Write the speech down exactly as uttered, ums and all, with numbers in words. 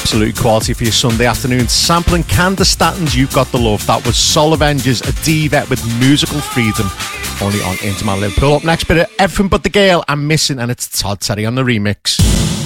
Absolutely quality for your Sunday afternoon. Sampling Candace Stanton's You've Got the Love. That was Soul Avengers, a diva with musical freedom, only on Into My Liverpool. Up next, bit of Everything But the Girl, I'm Missing, and it's Todd Terry on the remix.